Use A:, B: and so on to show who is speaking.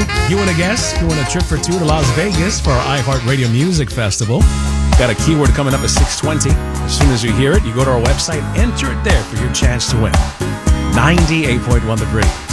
A: You want to guess? You want a trip for two to Las Vegas for our iHeartRadio Music Festival? Got a keyword coming up at 6:20. As soon as you hear it, you go to our website, enter it there for your chance to win. 98.1 The Breeze.